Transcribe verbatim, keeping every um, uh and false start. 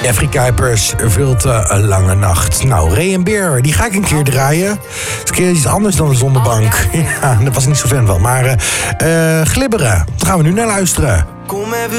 Jeffrey Kuipers, veel te lange nacht. Nou, Ray en Beer, die ga ik een keer draaien. Dat is een keer iets anders dan de zonnebank. Ja, daar was ik niet zo fan van. Maar uh, uh, glibberen, daar gaan we nu naar luisteren.